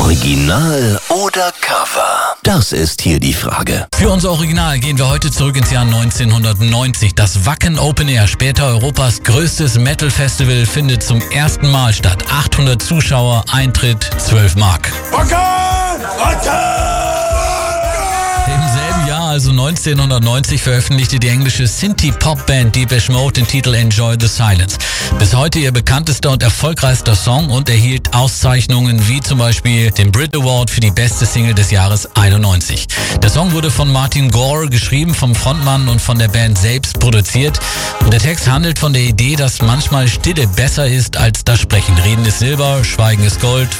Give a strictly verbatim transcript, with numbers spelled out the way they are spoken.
Original oder Cover? Das ist hier die Frage. Für unser Original gehen wir heute zurück ins Jahr neunzehnhundertneunzig. Das Wacken Open Air, später Europas größtes Metal-Festival, findet zum ersten Mal statt. achthundert Zuschauer, Eintritt zwölf Mark. Wacken! Wacken! Im selben Jahr, also neunzehnhundertneunzig, veröffentlichte die englische Synthie-Pop-Band Depeche Mode den Titel Enjoy the Silence. Bis heute ihr bekanntester und erfolgreichster Song und erhielt Auszeichnungen wie zum Beispiel den Brit Award für die beste Single des Jahres einundneunzig. Der Song wurde von Martin Gore geschrieben, vom Frontmann und von der Band selbst produziert. Und der Text handelt von der Idee, dass manchmal Stille besser ist als das Sprechen. Reden ist Silber, Schweigen ist Gold.